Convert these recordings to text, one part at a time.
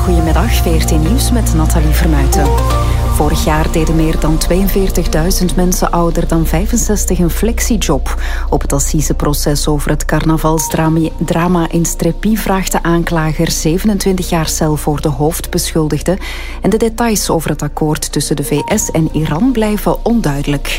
Goedemiddag, VRT Nieuws met Nathalie Vermuijten. Vorig jaar deden meer dan 42.000 mensen ouder dan 65 een flexiejob. Op het assiseproces over het carnavalsdrama in Strepi vraagt de aanklager 27 jaar cel voor de hoofdbeschuldigde. En de details over het akkoord tussen de VS en Iran blijven onduidelijk.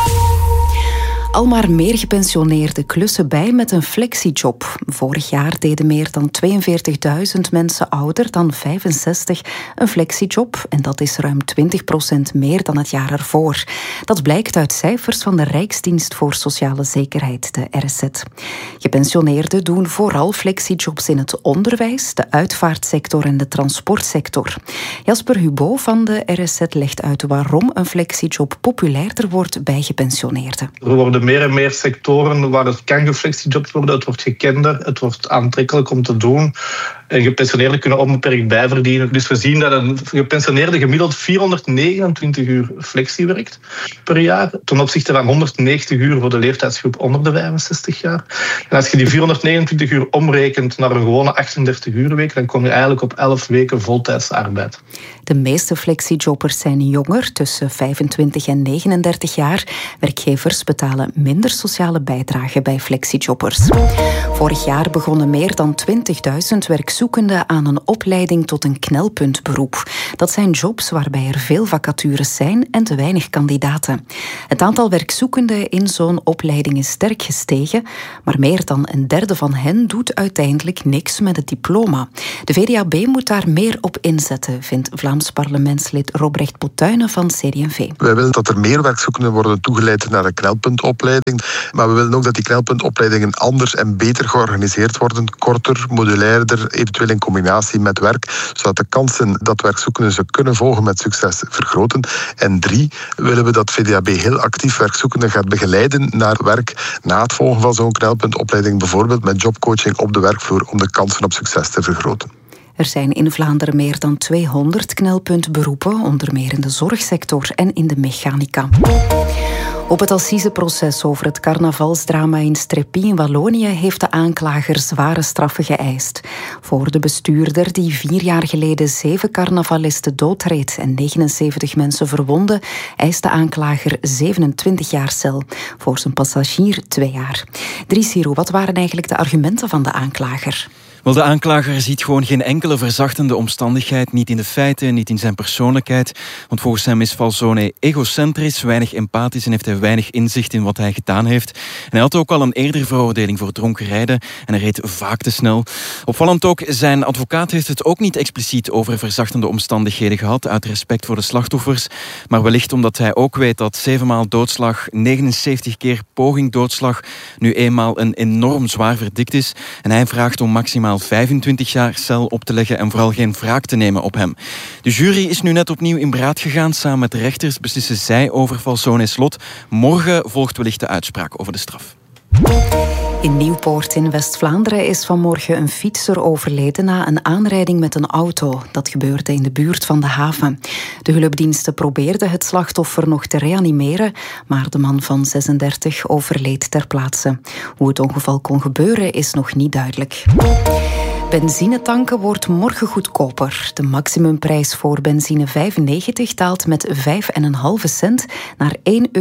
Al maar meer gepensioneerden klussen bij met een flexiejob. Vorig jaar deden meer dan 42.000 mensen ouder dan 65 een flexiejob. En dat is ruim 20% meer dan het jaar ervoor. Dat blijkt uit cijfers van de Rijksdienst voor Sociale Zekerheid, de RSZ. Gepensioneerden doen vooral flexijobs in het onderwijs, de uitvaartsector en de transportsector. Jasper Hubo van de RSZ legt uit waarom een flexiejob populairder wordt bij gepensioneerden. Er worden meer en meer sectoren waar het kan geflexijobs worden. Het wordt gekender, het wordt aantrekkelijk om te doen. En gepensioneerden kunnen onbeperkt bijverdienen. Dus we zien dat een gepensioneerde gemiddeld 429 uur flexie werkt per jaar. Ten opzichte van 190 uur voor de leeftijdsgroep onder de 65 jaar. En als je die 429 uur omrekent naar een gewone 38 uur week, dan kom je eigenlijk op 11 weken voltijdse arbeid. De meeste flexiejobbers zijn jonger, tussen 25 en 39 jaar. Werkgevers betalen minder sociale bijdrage bij flexiejobbers. Vorig jaar begonnen meer dan 20.000 werkzoekenden aan een opleiding tot een knelpuntberoep. Dat zijn jobs waarbij er veel vacatures zijn en te weinig kandidaten. Het aantal werkzoekenden in zo'n opleiding is sterk gestegen, maar meer dan een derde van hen doet uiteindelijk niks met het diploma. De VDAB moet daar meer op inzetten, vindt Vlaams parlementslid Robrecht Potuinen van CD&V. Wij willen dat er meer werkzoekenden worden toegeleid naar een knelpuntopleiding, maar we willen ook dat die knelpuntopleidingen anders en beter georganiseerd worden, korter, modulairder, eventueel in combinatie met werk, zodat de kansen dat werkzoekenden ze kunnen volgen met succes vergroten. En 3, willen we dat VDAB heel actief werkzoekenden gaat begeleiden naar werk na het volgen van zo'n knelpuntopleiding, bijvoorbeeld met jobcoaching op de werkvloer om de kansen op succes te vergroten. Er zijn in Vlaanderen meer dan 200 knelpuntberoepen, onder meer in de zorgsector en in de mechanica. Op het assiseproces over het carnavalsdrama in Strepi in Wallonië heeft de aanklager zware straffen geëist. Voor de bestuurder die 4 jaar geleden 7 carnavalisten doodreed en 79 mensen verwondde, eist de aanklager 27 jaar cel. Voor zijn passagier 2 jaar. Dries Siro, wat waren eigenlijk de argumenten van de aanklager? Wel, de aanklager ziet gewoon geen enkele verzachtende omstandigheid, niet in de feiten, niet in zijn persoonlijkheid. Want volgens hem is Falzone egocentrisch, weinig empathisch en heeft hij weinig inzicht in wat hij gedaan heeft. En hij had ook al een eerdere veroordeling voor dronken rijden en hij reed vaak te snel. Opvallend ook, zijn advocaat heeft het ook niet expliciet over verzachtende omstandigheden gehad, uit respect voor de slachtoffers. Maar wellicht omdat hij ook weet dat 7 maal doodslag, 79 keer poging doodslag, nu eenmaal een enorm zwaar verdikt is. En hij vraagt om maximaal 25 jaar cel op te leggen en vooral geen wraak te nemen op hem. De jury is nu net opnieuw in beraad gegaan. Samen met de rechters beslissen zij over Falzone's lot. Morgen volgt wellicht de uitspraak over de straf. In Nieuwpoort in West-Vlaanderen is vanmorgen een fietser overleden na een aanrijding met een auto. Dat gebeurde in de buurt van de haven. De hulpdiensten probeerden het slachtoffer nog te reanimeren, maar de man van 36 overleed ter plaatse. Hoe het ongeval kon gebeuren is nog niet duidelijk. Benzinetanken wordt morgen goedkoper. De maximumprijs voor benzine 95 daalt met 5,5 cent naar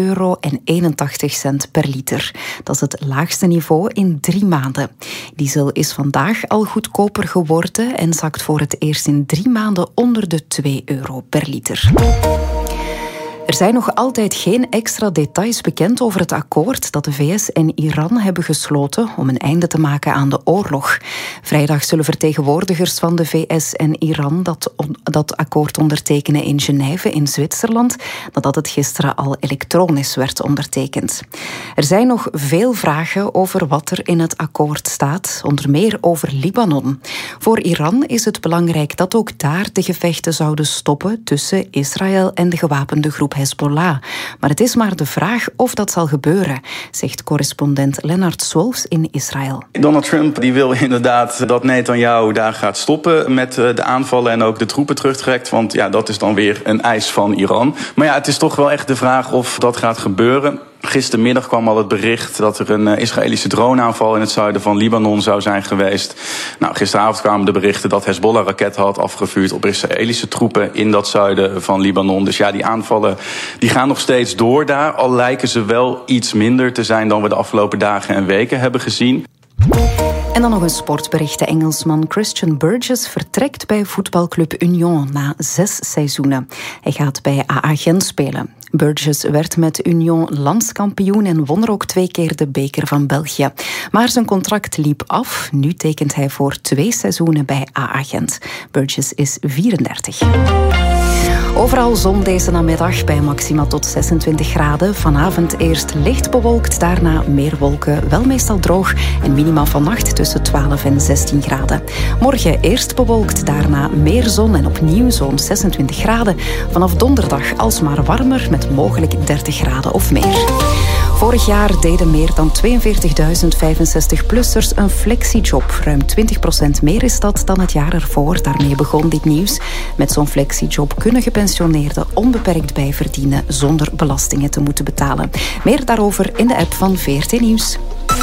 €1,81 per liter. Dat is het laagste niveau in 3 maanden. Diesel is vandaag al goedkoper geworden en zakt voor het eerst in 3 maanden onder de €2 per liter. Er zijn nog altijd geen extra details bekend over het akkoord dat de VS en Iran hebben gesloten om een einde te maken aan de oorlog. Vrijdag zullen vertegenwoordigers van de VS en Iran dat akkoord ondertekenen in Genève in Zwitserland, nadat het gisteren al elektronisch werd ondertekend. Er zijn nog veel vragen over wat er in het akkoord staat, onder meer over Libanon. Voor Iran is het belangrijk dat ook daar de gevechten zouden stoppen tussen Israël en de gewapende groep Hezbollah. Maar het is maar de vraag of dat zal gebeuren, zegt correspondent Lennart Swolfs in Israël. Donald Trump die wil inderdaad dat Netanyahu daar gaat stoppen met de aanvallen en ook de troepen terugtrekt. Want ja, dat is dan weer een eis van Iran. Maar ja, het is toch wel echt de vraag of dat gaat gebeuren. Gistermiddag kwam al het bericht dat er een Israëlische droneaanval in het zuiden van Libanon zou zijn geweest. Nou, gisteravond kwamen de berichten dat Hezbollah raketten had afgevuurd op Israëlische troepen in dat zuiden van Libanon. Dus ja, die aanvallen die gaan nog steeds door daar. Al lijken ze wel iets minder te zijn dan we de afgelopen dagen en weken hebben gezien. En dan nog een sportbericht. De Engelsman Christian Burgess vertrekt bij voetbalclub Union na 6 seizoenen. Hij gaat bij AA Gent spelen. Burgess werd met Union landskampioen en won er ook 2 keer de beker van België. Maar zijn contract liep af. Nu tekent hij voor 2 seizoenen bij AA Gent. Burgess is 34. Overal zon deze namiddag bij maxima tot 26 graden. Vanavond eerst licht bewolkt, daarna meer wolken, wel meestal droog en minima vannacht tussen 12 en 16 graden. Morgen eerst bewolkt, daarna meer zon en opnieuw zo'n 26 graden. Vanaf donderdag alsmaar warmer met mogelijk 30 graden of meer. Vorig jaar deden meer dan 42.000 65-plussers een flexiejob. Ruim 20% meer is dat dan het jaar ervoor. Daarmee begon dit nieuws. Met zo'n flexiejob kunnen gepensioneerden onbeperkt bijverdienen zonder belastingen te moeten betalen. Meer daarover in de app van VRT Nieuws.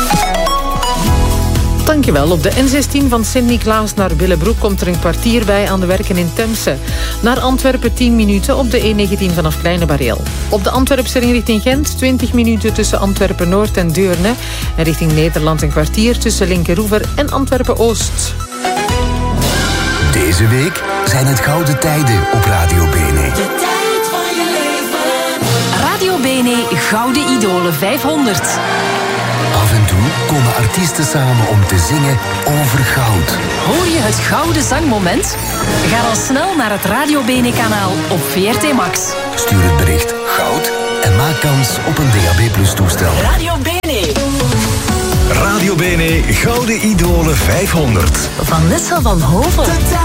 Dankjewel. Op de N16 van Sint-Niklaas naar Willebroek komt er een kwartier bij aan de werken in Temse. Naar Antwerpen 10 minuten op de E19 vanaf Kleine Bareel. Op de Antwerpse ring richting Gent 20 minuten tussen Antwerpen-Noord en Deurne. En richting Nederland een kwartier tussen Linkeroever en Antwerpen-Oost. Deze week zijn het gouden tijden op Radio Bene. De tijd van je leven. Radio Bene Gouden Idolen 500. Af en toe komen artiesten samen om te zingen over goud. Hoor je het gouden zangmoment? Ga dan snel naar het Radio Bene-kanaal op VRT Max. Stuur het bericht goud en maak kans op een DAB+ toestel. Radio Bene. Radio Bene Gouden Idolen 500. Vanessa van Hovel.